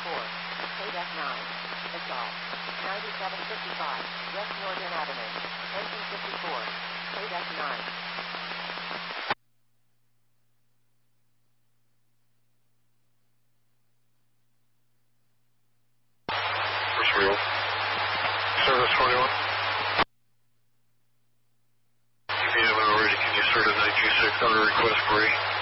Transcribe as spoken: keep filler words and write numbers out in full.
four, K F nine, that's all. ninety-seven fifty-five, West Northern Avenue, engine fifty-four, K F nine. First wheel. Service forty-one. If you haven't already, can you start a nine two six on a request for